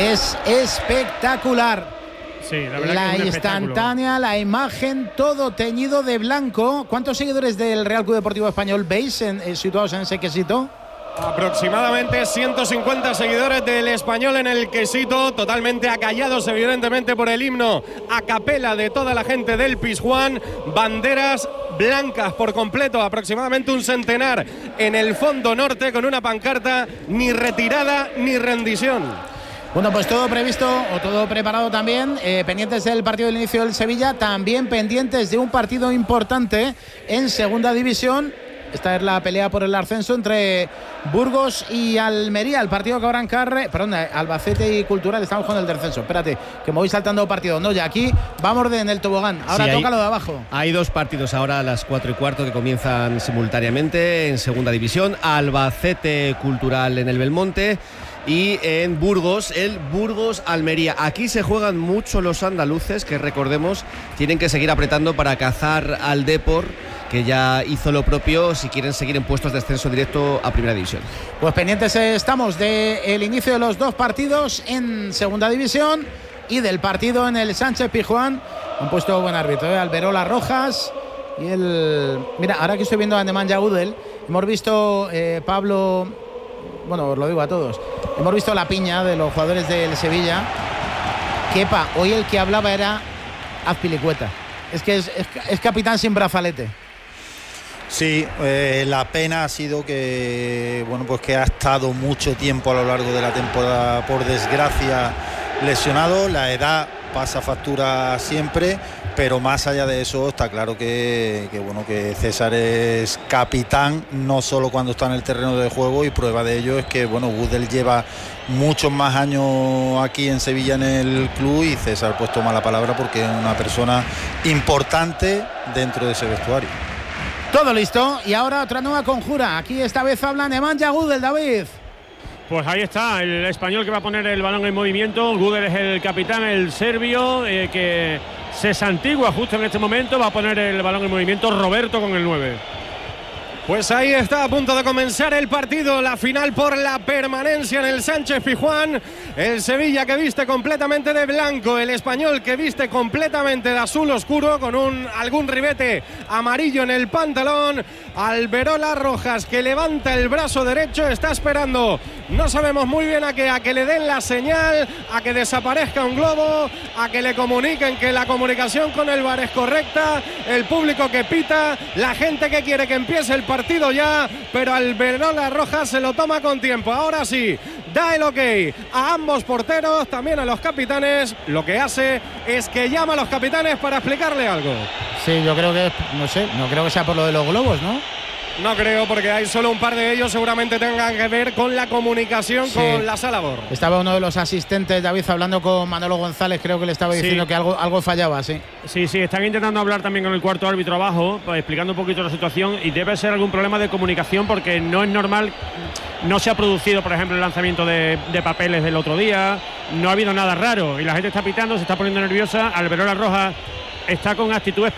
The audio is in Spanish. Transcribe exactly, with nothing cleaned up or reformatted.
Es espectacular. Sí, la verdad la que es un instantánea, la imagen, todo teñido de blanco. ¿Cuántos seguidores del Real Club Deportivo Español veis en, eh, situados en ese quesito? Aproximadamente ciento cincuenta seguidores del Español en el quesito, totalmente acallados evidentemente por el himno a capela de toda la gente del Pizjuán. Banderas blancas por completo, aproximadamente un centenar en el fondo norte, con una pancarta: ni retirada ni rendición. Bueno, pues todo previsto o todo preparado también, eh, pendientes del partido del inicio del Sevilla, también pendientes de un partido importante en segunda división. Esta es la pelea por el ascenso entre Burgos y Almería, el partido que habrá en Carre, perdón, Albacete y Cultural. Estamos con el descenso. Espérate, que me voy saltando partidos. No, ya aquí vamos de en el tobogán. Ahora sí, toca hay, lo de abajo. Hay dos partidos ahora a las cuatro y cuarto que comienzan simultáneamente en segunda división. Albacete Cultural en el Belmonte. Y en Burgos, el Burgos-Almería. Aquí se juegan mucho los andaluces, que recordemos, tienen que seguir apretando para cazar al Depor, que ya hizo lo propio, si quieren seguir en puestos de ascenso directo a Primera División. Pues pendientes estamos del inicio de los dos partidos en Segunda División y del partido en el Sánchez Pizjuán. Han puesto buen árbitro, ¿eh? Alberola Rojas y el... Mira, ahora que estoy viendo a Nemanja Udel, hemos visto eh, Pablo... Bueno, os lo digo a todos. Hemos visto la piña de los jugadores del Sevilla. Kepa, hoy el que hablaba era Azpilicueta. Es que es, es, es capitán sin brazalete. Sí, eh, la pena ha sido que, bueno, pues que ha estado mucho tiempo a lo largo de la temporada, por desgracia, lesionado. La edad pasa factura siempre, pero más allá de eso está claro que, que bueno, que César es capitán no solo cuando está en el terreno de juego, y prueba de ello es que bueno, Gudel lleva muchos más años aquí en Sevilla en el club, y César pues toma la palabra porque es una persona importante dentro de ese vestuario. Todo listo, y ahora otra nueva conjura. Aquí esta vez habla Nemanja Gudel, David. Pues ahí está, el español que va a poner el balón en movimiento. Gudel es el capitán, el serbio, eh, que se santigua justo en este momento. Va a poner el balón en movimiento Roberto con el nueve. Pues ahí está, a punto de comenzar el partido, la final por la permanencia en el Sánchez Pizjuán. El Sevilla que viste completamente de blanco, el Español que viste completamente de azul oscuro, con un algún ribete amarillo en el pantalón. Alberola Rojas, que levanta el brazo derecho, está esperando, no sabemos muy bien a que, a que le den la señal, a que desaparezca un globo, a que le comuniquen que la comunicación con el V A R es correcta, el público que pita, la gente que quiere que empiece el partido partido ya, pero Alberola Rojas se lo toma con tiempo. Ahora sí, da el ok a ambos porteros, también a los capitanes. Lo que hace es que llama a los capitanes para explicarle algo. Sí, yo creo que, no sé, no creo que sea por lo de los globos, ¿no? No creo, porque hay solo un par de ellos, seguramente tengan que ver con la comunicación, sí, con la sala B O R. Estaba uno de los asistentes, David, hablando con Manolo González, creo que le estaba diciendo sí. que algo, algo fallaba, sí. Sí, sí, están intentando hablar también con el cuarto árbitro abajo, pues, explicando un poquito la situación, y debe ser algún problema de comunicación, porque no es normal, no se ha producido, por ejemplo, el lanzamiento de, de papeles del otro día, no ha habido nada raro, y la gente está pitando, se está poniendo nerviosa. Alberola Rojas está con actitud